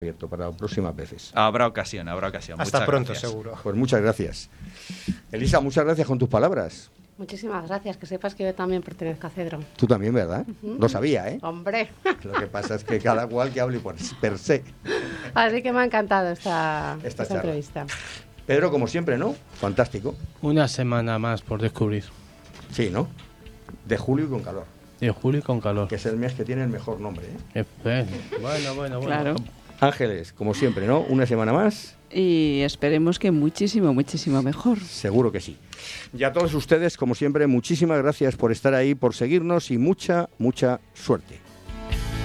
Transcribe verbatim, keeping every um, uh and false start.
abierto para próximas veces. Habrá ocasión, habrá ocasión. Hasta muchas pronto, gracias. seguro. Pues muchas gracias. Elisa, muchas gracias con tus palabras. Muchísimas gracias, que sepas que yo también pertenezco a Cedro. Tú también, ¿verdad? Uh-huh. Lo sabía, ¿eh? Hombre. Lo que pasa es que cada cual que hable por per se. Así que me ha encantado esta, Esta esta charla. entrevista. Pedro, como siempre, ¿no? Fantástico. Una semana más por descubrir. Sí, ¿no? De julio y con calor. De julio y con calor. Que es el mes que tiene el mejor nombre, ¿eh? Eh, Bueno, bueno, bueno. Claro. Ángeles, como siempre, ¿no? Una semana más. Y esperemos que muchísimo, muchísimo mejor. Seguro que sí. Y a todos ustedes, como siempre, muchísimas gracias por estar ahí, por seguirnos y mucha, mucha suerte.